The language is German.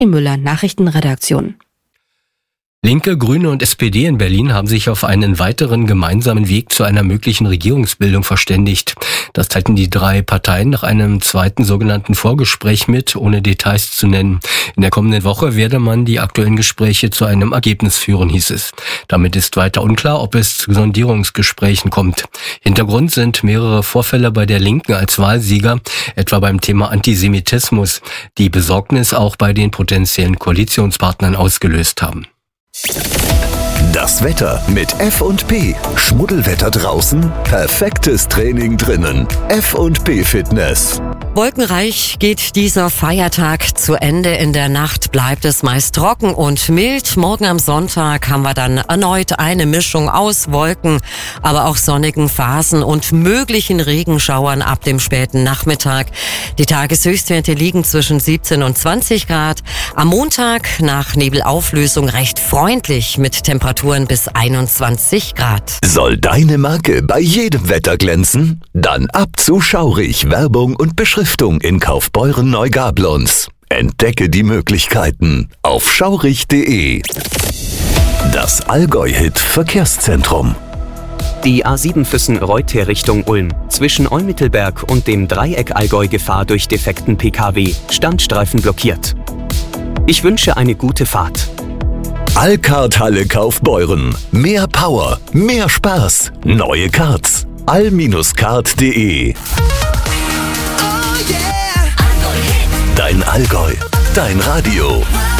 Müller, Nachrichtenredaktion. Linke, Grüne und SPD in Berlin haben sich auf einen weiteren gemeinsamen Weg zu einer möglichen Regierungsbildung verständigt. Das teilten die drei Parteien nach einem zweiten sogenannten Vorgespräch mit, ohne Details zu nennen. In der kommenden Woche werde man die aktuellen Gespräche zu einem Ergebnis führen, hieß es. Damit ist weiter unklar, ob es zu Sondierungsgesprächen kommt. Hintergrund sind mehrere Vorfälle bei der Linken als Wahlsieger, etwa beim Thema Antisemitismus, die Besorgnis auch bei den potenziellen Koalitionspartnern ausgelöst haben. Das Wetter mit F&P. Schmuddelwetter draußen, perfektes Training drinnen. F&P Fitness. Wolkenreich geht dieser Feiertag zu Ende. In der Nacht bleibt es meist trocken und mild. Morgen am Sonntag haben wir dann erneut eine Mischung aus Wolken, aber auch sonnigen Phasen und möglichen Regenschauern ab dem späten Nachmittag. Die Tageshöchstwerte liegen zwischen 17 und 20 Grad. Am Montag nach Nebelauflösung recht freundlich mit Temperaturen bis 21 Grad. Soll deine Marke bei jedem Wetter glänzen? Dann ab zu Schaurig. Werbung und Beschriftung in Kaufbeuren-Neugablonz. Entdecke die Möglichkeiten auf schaurig.de. Das Allgäu-Hit Verkehrszentrum. Die A7 Füssen-Reuth Richtung Ulm. Zwischen Olmittelberg und dem Dreieck Allgäu Gefahr durch defekten Pkw. Standstreifen blockiert. Ich wünsche eine gute Fahrt. Allcard Halle Kaufbeuren. Mehr Power, mehr Spaß. Neue Cards. all-card.de. Dein Allgäu, dein Radio.